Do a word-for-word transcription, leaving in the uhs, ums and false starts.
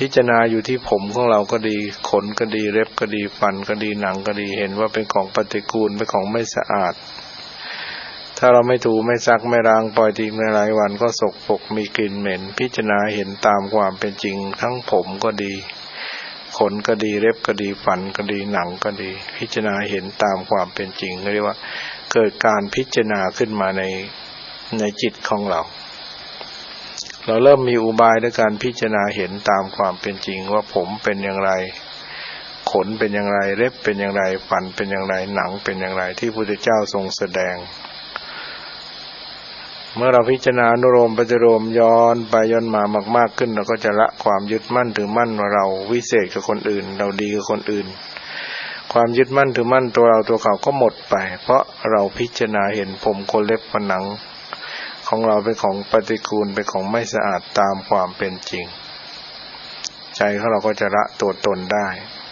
พิจารณาอยู่ที่ผมของเราก็ดีขนก็ดีเล็บก็ดีฟันก็ดีหนังก็ดีเห็นว่าเป็นของปฏิกูลเป็นของไม่สะอาดถ้าเราไม่ถูไม่ซักไม่ล้างปล่อยทิ้งในหลายวันก็สกปรกมีกลิ่นเหม็นพิจารณาเห็นตามความเป็นจริงทั้งผมก็ดีขนก็ดีเล็บก็ดีฟันก็ดีหนังก็ดีพิจารณาเห็นตามความเป็นจริงเรียกว่าเกิดการพิจารณาขึ้นมาในในจิตของเราเราเริ่มมีอุบายในการพิจารณาเห็นตามความเป็นจริงว่าผมเป็นอย่างไรขนเป็นอย่างไรเล็บเป็นอย่างไรฟันเป็นอย่างไรหนังเป็นอย่างไรที่พระพุทธเจ้าทรงแสดงเมื่อเราพิจารณานุโลมปฏิโลมย้อนไปย้อนมามากๆขึ้นเราก็จะละความยึดมั่นถือมั่นว่าเราวิเศษกับคนอื่นเราดีกับคนอื่นความยึดมั่นถือมั่นตัวเราตัวเขาก็หมดไปเพราะเราพิจารณาเห็นผมขนเล็บฟันหนังของเราเป็นของปฏิกูลเป็นของไม่สะอาดตามความเป็นจริงใจของเราก็จะละตัวตนได้